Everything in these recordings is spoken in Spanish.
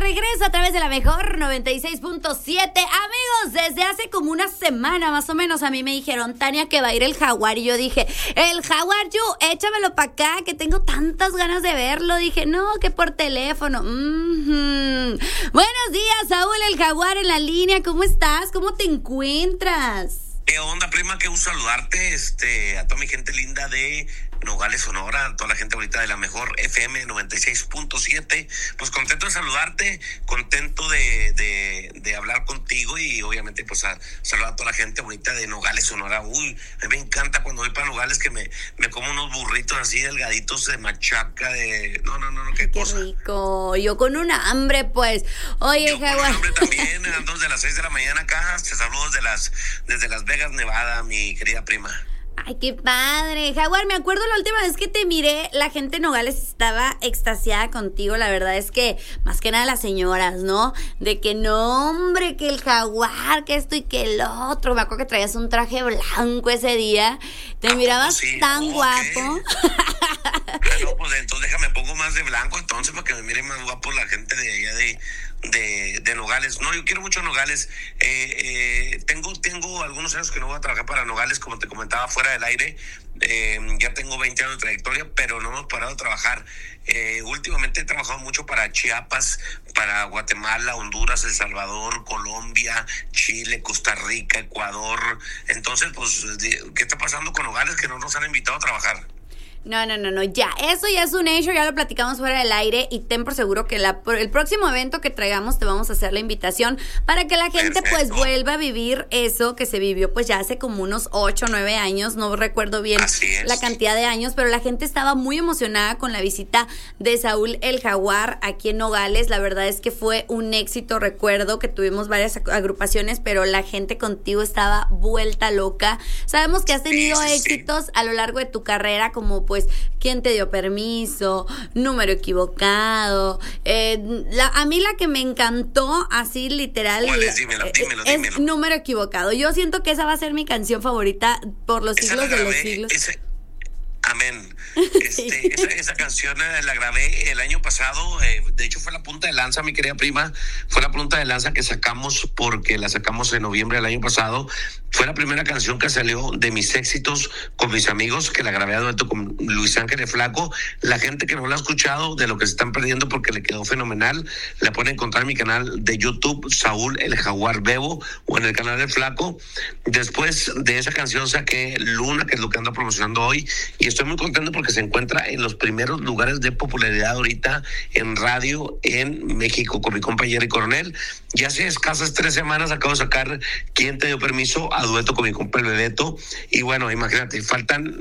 regreso a través de la mejor 96.7. Amigos, desde hace como una semana más o menos a mí me dijeron, Tania, que va a ir el Jaguar. Y yo dije, el Jaguar, échamelo para acá, que tengo tantas ganas de verlo. Dije, no, que por teléfono. Buenos días, Saúl, el Jaguar en la línea. ¿Cómo estás? ¿Cómo te encuentras? ¿Qué onda, prima? Qué gusto saludarte, a toda mi gente linda de Nogales, Sonora, a toda la gente ahorita de la mejor FM 96.7. Pues contento de saludarte, contento de hablar contigo y obviamente pues a saludar a toda la gente ahorita de Nogales, Sonora. Uy, a mí me encanta cuando voy para Nogales que me como unos burritos así delgaditos de machaca, no, qué cosa. Qué rico, yo con una hambre pues. Oye, yo Jaguar. Con hambre también, a las 2 de las 6 de la mañana acá, te saludo desde Las Vegas, Nevada, mi querida prima. Ay, qué padre. Jaguar, me acuerdo la última vez que te miré, la gente en Nogales estaba extasiada contigo. La verdad es que, más que nada las señoras, ¿no? De que no, hombre, que el Jaguar, que esto y que el otro. Me acuerdo que traías un traje blanco ese día. Te mirabas tan guapo. Bueno, pues entonces déjame pongo más de blanco entonces para que me mire más guapo la gente de allá de Nogales. No, yo quiero mucho Nogales. Tengo algunos años que no voy a trabajar para Nogales, como te comentaba fuera del aire. Ya tengo 20 años de trayectoria, pero no hemos parado de trabajar. Últimamente he trabajado mucho para Chiapas, para Guatemala, Honduras, El Salvador, Colombia, Chile, Costa Rica, Ecuador. Entonces, pues, ¿qué está pasando con Nogales que no nos han invitado a trabajar? No, ya, eso ya es un hecho, ya lo platicamos fuera del aire y ten por seguro que el próximo evento que traigamos te vamos a hacer la invitación para que la gente pues vuelva a vivir eso que se vivió pues ya hace como unos 8 o 9 años, no recuerdo bien la cantidad de años, pero la gente estaba muy emocionada con la visita de Saúl el Jaguar aquí en Nogales. La verdad es que fue un éxito, recuerdo que tuvimos varias agrupaciones, pero la gente contigo estaba vuelta loca. Sabemos que has tenido éxitos a lo largo de tu carrera como pues quién te dio permiso, número equivocado. A mí la que me encantó, así literal, dímelo. es número equivocado. Yo siento que esa va a ser mi canción favorita por los siglos de los siglos. Amén. Esa canción la grabé el año pasado. De hecho fue la punta de lanza, mi querida prima. Fue la punta de lanza que sacamos porque la sacamos en noviembre del año pasado. Fue la primera canción que salió de mis éxitos con mis amigos, que la grabé a dueto con Luis Ángel de Flaco. La gente que no la ha escuchado, de lo que se están perdiendo porque le quedó fenomenal, la pueden encontrar en mi canal de YouTube, Saúl el Jaguar Bebo, o en el canal de Flaco. Después de esa canción saqué Luna, que es lo que ando promocionando hoy, y estoy muy contento porque se encuentra en los primeros lugares de popularidad ahorita en radio en México con mi compa Jerry Coronel. Ya hace escasas 3 semanas acabo de sacar ¿Quién te dio permiso? A dueto con mi compa el Bebeto. Y bueno, imagínate, faltan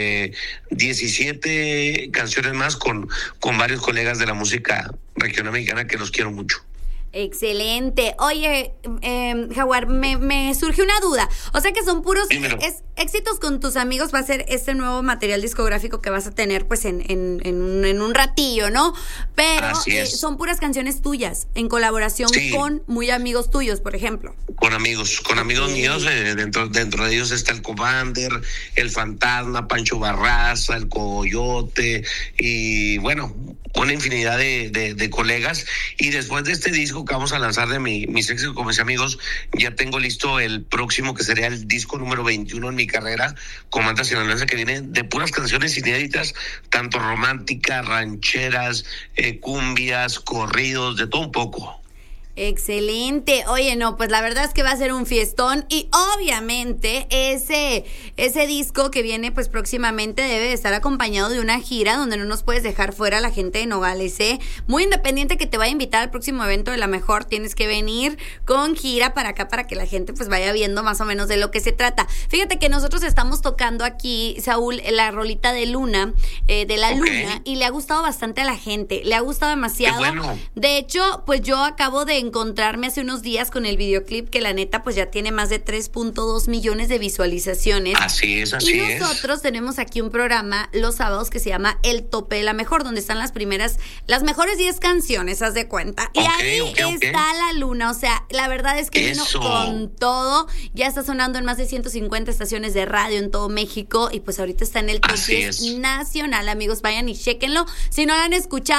17 canciones más con varios colegas de la música regional mexicana que los quiero mucho. Excelente. Oye, Jaguar, me surge una duda. O sea que son puros éxitos con tus amigos. Va a ser este nuevo material discográfico que vas a tener pues en un ratillo, ¿no? Pero son puras canciones tuyas en colaboración con muy amigos tuyos, por ejemplo. Con amigos míos. Dentro de ellos está el Commander, el Fantasma, Pancho Barraza, el Coyote y bueno, una infinidad de colegas. Y después de este disco que vamos a lanzar de mis éxitos con mis amigos, ya tengo listo el próximo, que sería el disco número 21 en mi carrera como Banda Sinaloense, que viene de puras canciones inéditas, tanto románticas, rancheras, cumbias, corridos, de todo un poco. Excelente. Oye, no, pues la verdad es que va a ser un fiestón y obviamente ese disco que viene pues próximamente debe de estar acompañado de una gira donde no nos puedes dejar fuera a la gente de Nogales, ¿eh? Muy independiente que te vaya a invitar al próximo evento de La Mejor, tienes que venir con gira para acá para que la gente pues vaya viendo más o menos de lo que se trata. Fíjate que nosotros estamos tocando aquí, Saúl, la rolita de Luna, de la Luna, y le ha gustado bastante a la gente, le ha gustado demasiado. Qué bueno. De hecho, pues yo acabo de encontrarme hace unos días con el videoclip que la neta pues ya tiene más de 3.2 millones de visualizaciones. Así es. Y nosotros tenemos aquí un programa los sábados que se llama El Tope de la Mejor, donde están las mejores 10 canciones, haz de cuenta. Y ahí está la Luna, o sea, la verdad es que vino con todo, ya está sonando en más de 150 estaciones de radio en todo México y pues ahorita está en el top 10 nacional, amigos, vayan y chéquenlo. Si no lo han escuchado,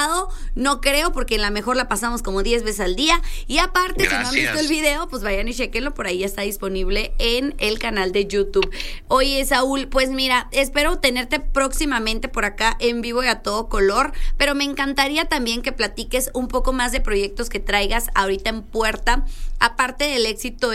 no creo, porque en La Mejor la pasamos como 10 veces al día. Y aparte, Gracias. si no han visto el video, pues vayan y chequenlo, por ahí ya está disponible en el canal de YouTube. Oye, Saúl, pues mira, espero tenerte próximamente por acá en vivo y a todo color, pero me encantaría también que platiques un poco más de proyectos que traigas ahorita en puerta, aparte del éxito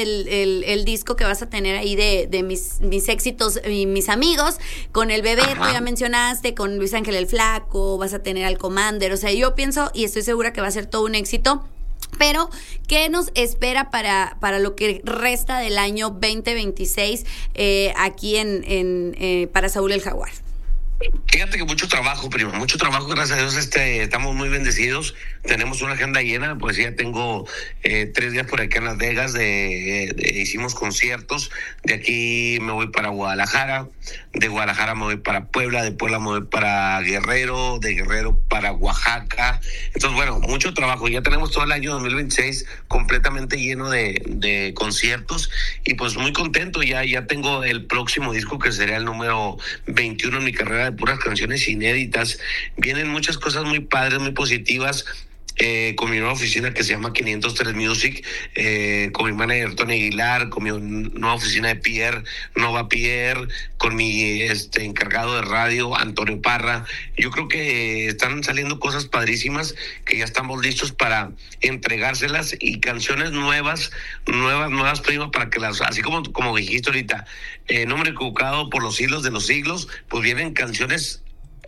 el disco que vas a tener ahí de mis éxitos y mis amigos, con el bebé, tú ya mencionaste, con Luis Ángel el Flaco, vas a tener al Commander, o sea, yo pienso y estoy segura que va a ser todo un éxito. Pero, ¿qué nos espera para lo que resta del año 2026 aquí para Saúl el Jaguar? Fíjate que mucho trabajo, prima, mucho trabajo, gracias a Dios, estamos muy bendecidos, tenemos una agenda llena, pues ya tengo 3 días por acá en Las Vegas, hicimos conciertos, de aquí me voy para Guadalajara, de Guadalajara me voy para Puebla, de Puebla me voy para Guerrero, de Guerrero para Oaxaca, entonces bueno, mucho trabajo, ya tenemos todo el año 2026 completamente lleno de conciertos y pues muy contento, ya tengo el próximo disco que sería el número 21 en mi carrera de puras canciones inéditas. Vienen muchas cosas muy padres, muy positivas. Con mi nueva oficina que se llama 503 Music, con mi manager Tony Aguilar, con mi nueva oficina de Nova Pierre, con mi encargado de radio Antonio Parra. Yo creo que están saliendo cosas padrísimas que ya estamos listos para entregárselas y canciones nuevas, prima, para que las, así como dijiste ahorita, Nombre Equivocado por los siglos de los siglos, pues vienen canciones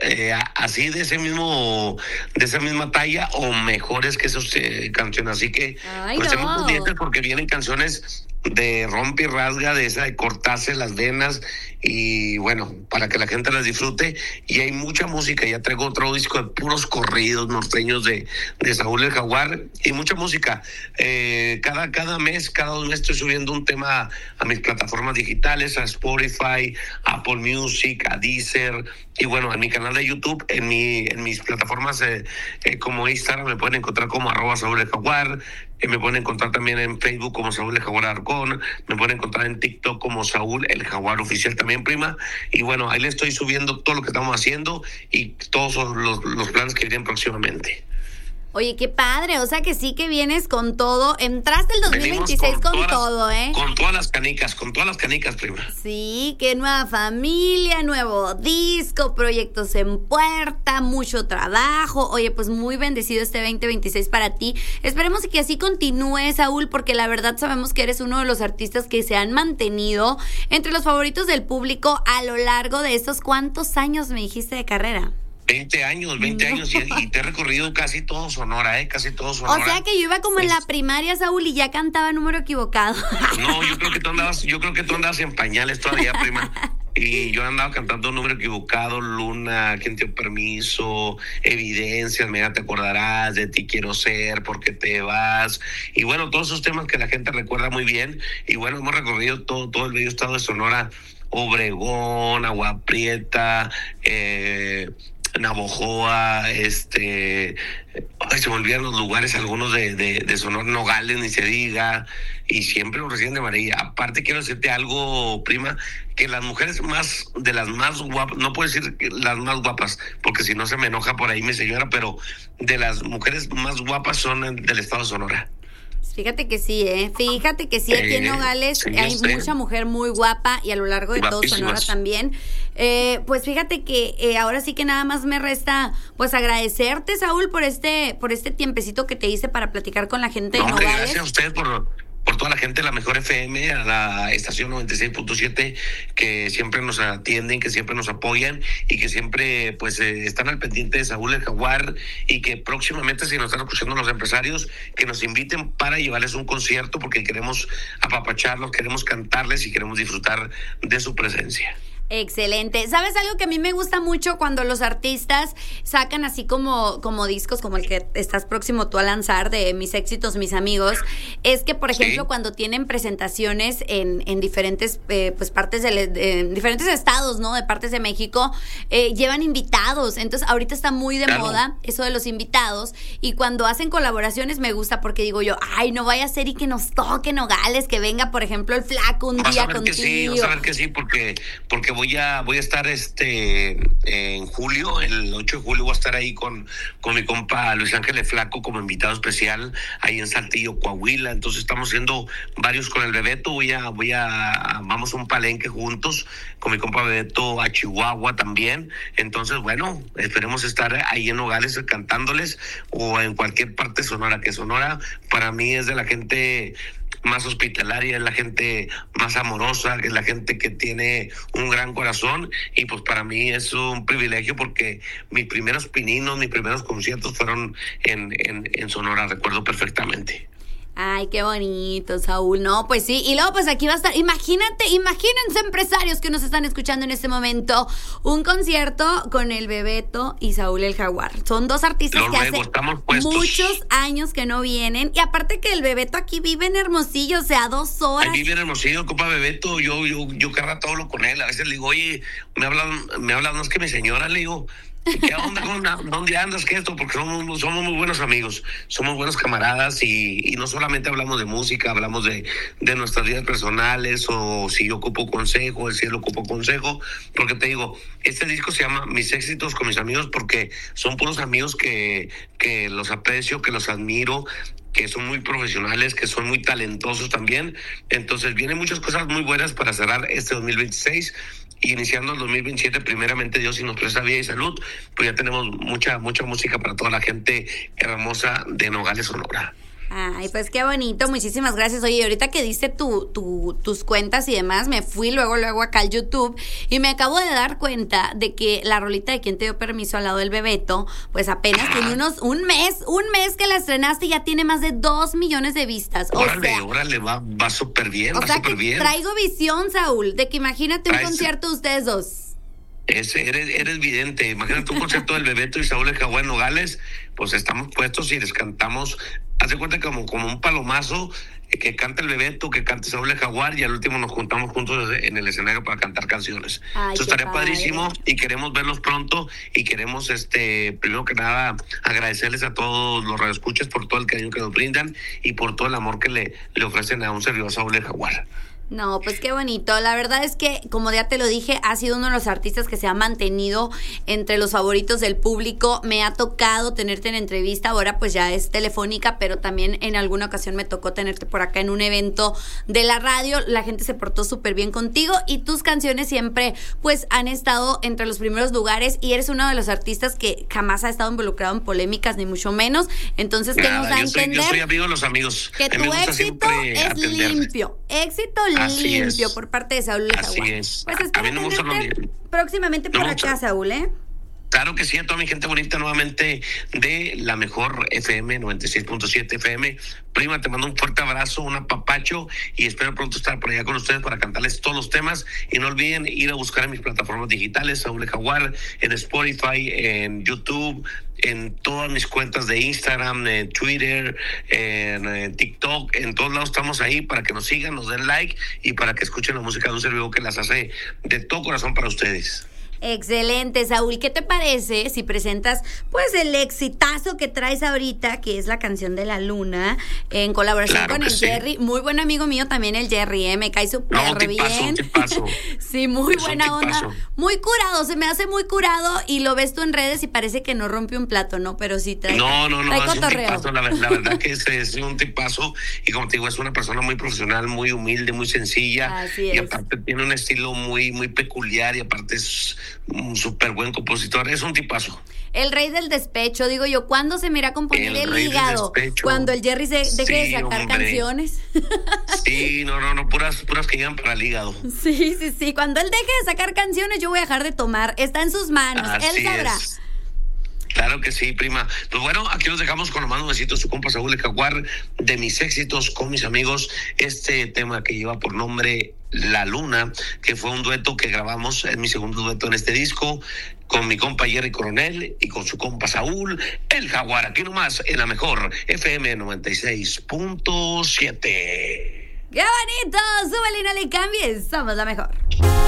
así de esa misma talla o mejores que esas canciones, así que pues estemos pendientes porque vienen canciones de rompe y rasga, de esa de cortarse las venas y bueno, para que la gente las disfrute y hay mucha música, ya traigo otro disco de puros corridos norteños de Saúl el Jaguar y mucha música, cada mes, cada 2 meses estoy subiendo un tema a mis plataformas digitales, a Spotify, Apple Music, a Deezer y bueno, en mi canal de YouTube, en mis plataformas como Instagram me pueden encontrar como @Saúl el Jaguar, me pueden encontrar también en Facebook como Saúl el Jaguar Arcón, me pueden encontrar en TikTok como Saúl el Jaguar Oficial también, prima, y bueno, ahí le estoy subiendo todo lo que estamos haciendo y todos los planes que vienen próximamente. Oye, qué padre, o sea que sí que vienes con todo, entraste el 2026 con todo, ¿eh? Con todas las canicas, prima. Sí, qué nueva familia, nuevo disco, proyectos en puerta, mucho trabajo. Oye, pues muy bendecido este 2026 para ti. Esperemos que así continúe, Saúl, porque la verdad sabemos que eres uno de los artistas que se han mantenido entre los favoritos del público a lo largo de estos ¿cuántos años me dijiste de carrera? 20 años y te he recorrido casi todo Sonora, casi todo Sonora. O sea que yo iba como en la primaria, Saúl, y ya cantaba Número Equivocado. No, yo creo que tú andabas en pañales todavía, prima. Y yo andaba cantando Número Equivocado, Luna, ¿Quién te dio permiso? Evidencias, mira, te acordarás, De ti quiero ser, ¿por qué te vas? Y bueno, todos esos temas que la gente recuerda muy bien. Y bueno, hemos recorrido todo el bello estado de Sonora, Obregón, Agua Prieta, Navojoa, se me olvidan los lugares, algunos de Sonora, Nogales, ni se diga, y siempre lo reciben de maravilla. Aparte quiero decirte algo, prima, que las mujeres de las más guapas, no puedo decir que las más guapas, porque si no se me enoja por ahí mi señora, pero de las mujeres más guapas son del estado de Sonora. Fíjate que sí, aquí en Nogales hay mucha mujer muy guapa y a lo largo de todo Sonora también. Pues fíjate que ahora sí que nada más me resta pues agradecerte, Saúl, por este tiempecito que te hice para platicar con la gente de Nogales. Gracias a usted por toda la gente de la Mejor FM, a la estación 96.7, que siempre nos atienden, que siempre nos apoyan y que siempre pues están al pendiente de Saúl el Jaguar y que próximamente, si nos están escuchando los empresarios, que nos inviten para llevarles un concierto porque queremos apapacharlos, queremos cantarles y queremos disfrutar de su presencia. Excelente. ¿Sabes algo que a mí me gusta mucho cuando los artistas sacan así como discos como el que estás próximo tú a lanzar de Mis Éxitos, Mis Amigos? Es que, por ejemplo, cuando tienen presentaciones en diferentes pues partes en diferentes estados, ¿no? De partes de México, llevan invitados. Entonces, ahorita está muy de moda eso de los invitados y cuando hacen colaboraciones me gusta porque digo yo, ay, no vaya a ser y que nos toque Nogales, que venga, por ejemplo, el Flaco un día contigo. Vas a ver que sí, porque voy a estar en julio, el 8 de julio voy a estar ahí con mi compa Luis Ángel Flaco como invitado especial ahí en Saltillo, Coahuila. Entonces estamos haciendo varios con el Bebeto. Vamos a un palenque juntos con mi compa Bebeto a Chihuahua también. Entonces, bueno, esperemos estar ahí en Nogales cantándoles o en cualquier parte de Sonora, que Sonora para mí es de la gente más hospitalaria, es la gente más amorosa, es la gente que tiene un gran corazón, y pues para mí es un privilegio porque mis primeros pininos, mis primeros conciertos fueron en Sonora, recuerdo perfectamente. Ay, qué bonito, Saúl. No, pues sí. Y luego, pues aquí va a estar. Imagínense empresarios que nos están escuchando en este momento. Un concierto con el Bebeto y Saúl el Jaguar. Son dos artistas que hace muchos años que no vienen. Y aparte que el Bebeto aquí vive en Hermosillo, o sea, 2 horas. Aquí vive en Hermosillo, compa Bebeto. Yo cada rato hablo con él. A veces le digo, oye, me hablan más que mi señora, le digo. ¿Qué onda? ¿Dónde andas? ¿Qué esto? Porque somos muy buenos amigos, somos buenos camaradas y no solamente hablamos de música, hablamos de nuestras vidas personales, o si yo ocupo consejo, si él ocupa consejo, porque te digo, este disco se llama Mis éxitos con mis amigos porque son puros amigos que los aprecio, que los admiro, que son muy profesionales, que son muy talentosos también. Entonces vienen muchas cosas muy buenas para cerrar este 2026. Y iniciando el 2027, primeramente Dios, si nos presta vida y salud, pues ya tenemos mucha música para toda la gente hermosa de Nogales, Sonora. Ay, pues qué bonito, muchísimas gracias. Oye, ahorita que diste tus cuentas y demás, me fui luego acá al YouTube y me acabo de dar cuenta de que la rolita de Quién te dio permiso al lado del Bebeto, pues apenas tiene un mes que la estrenaste y ya tiene más de 2 millones de vistas. Órale, va súper bien, va súper bien. Traigo visión, Saúl, de que imagínate un concierto de ustedes dos. Eres vidente. Imagínate un concierto del Bebeto y Saúl el Jaguar en Nogales, pues estamos puestos y les cantamos. Haz de cuenta como un palomazo, que canta el Bebeto, que cante Saúl el Jaguar, y al último nos juntamos juntos en el escenario para cantar canciones. Eso estaría padrísimo y queremos verlos pronto y queremos, primero que nada, agradecerles a todos los radioescuchas por todo el cariño que nos brindan y por todo el amor que le ofrecen a un servidor Saúl el Jaguar. No, pues qué bonito. La verdad es que, como ya te lo dije, ha sido uno de los artistas que se ha mantenido entre los favoritos del público. Me ha tocado tenerte en entrevista, ahora pues ya es telefónica, pero también en alguna ocasión me tocó tenerte por acá en un evento de la radio. La gente se portó súper bien contigo y tus canciones siempre pues han estado entre los primeros lugares, y eres uno de los artistas que jamás ha estado involucrado en polémicas, ni mucho menos. Entonces, ¿qué nos da a entender? Yo soy amigo de los amigos. Que tu éxito es limpio. Éxito limpio por parte de Saúl el Jaguar. Así es. Pues espero tenerte próximamente por acá, Saúl, ¿eh? Claro que sí, a toda mi gente bonita nuevamente de la mejor FM 96.7 FM. Prima, te mando un fuerte abrazo, un apapacho, y espero pronto estar por allá con ustedes para cantarles todos los temas. Y no olviden ir a buscar en mis plataformas digitales, Saúl el Jaguar, en Spotify, en YouTube, en todas mis cuentas de Instagram, en Twitter, en TikTok, en todos lados estamos ahí para que nos sigan, nos den like y para que escuchen la música de un servidor que las hace de todo corazón para ustedes. Excelente, Saúl. ¿Qué te parece si presentas pues el exitazo que traes ahorita, que es la canción de La Luna, en colaboración con el Jerry? Muy buen amigo mío también el Jerry, me cae súper bien. Sí, muy buena onda. Muy curado, se me hace muy curado, y lo ves tú en redes y parece que no rompe un plato, ¿no? Pero sí trae cotorreo. Es un tipazo, la verdad que es un tipazo, y como te digo, es una persona muy profesional, muy humilde, muy sencilla. Así es. Y aparte tiene un estilo muy peculiar, y aparte es un súper buen compositor, es un tipazo. El rey del despecho, digo yo, ¿cuándo se me irá a componer el hígado? Cuando el Jerry deje de sacar canciones. Sí, no, puras que llegan para el hígado. Sí, cuando él deje de sacar canciones yo voy a dejar de tomar, está en sus manos, él sabrá. Claro que sí, prima. Pues bueno, aquí los dejamos con los más besitos, su compa Saúl el Jaguar, de Mis éxitos con mis amigos. Este tema que lleva por nombre La Luna, que fue un dueto que grabamos, es mi segundo dueto en este disco, con mi compa Jerry Coronel y con su compa Saúl el Jaguar, aquí nomás en la mejor FM 96.7. ¡Qué bonito! Súbele y no le cambies, somos la mejor.